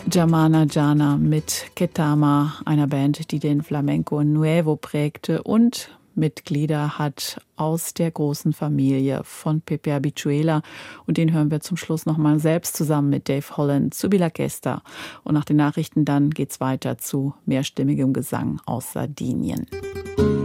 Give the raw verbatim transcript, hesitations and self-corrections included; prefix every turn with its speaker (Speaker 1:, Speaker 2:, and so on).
Speaker 1: Germana Jana mit Ketama, einer Band, die den Flamenco Nuevo prägte und Mitglieder hat aus der großen Familie von Pepe Habituela. Und den hören wir zum Schluss nochmal selbst zusammen mit Dave Holland zu Billa Gesta. Und nach den Nachrichten dann geht's weiter zu mehrstimmigem Gesang aus Sardinien.